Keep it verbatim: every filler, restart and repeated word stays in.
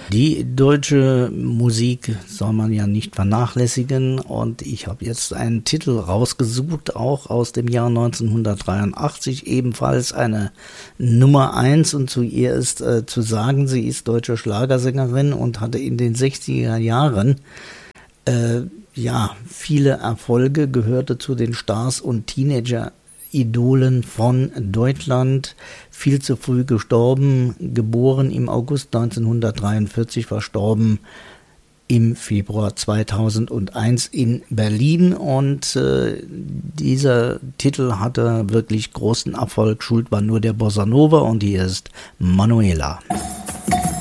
Die deutsche Musik soll man ja nicht vernachlässigen und ich habe jetzt einen Titel rausgesucht, auch aus dem Jahr neunzehnhundertdreiundachtzig, ebenfalls eine Nummer eins und zu ihr ist äh, zu sagen, sie ist deutsche Schlagersängerin und hatte in den sechziger Jahren äh, ja viele Erfolge, gehörte zu den Stars und Teenager Idolen von Deutschland, viel zu früh gestorben, geboren im August neunzehnhundertdreiundvierzig, verstorben im Februar zweitausendeins in Berlin und äh, dieser Titel hatte wirklich großen Erfolg, schuld war nur der Bossa Nova und hier ist Manuela.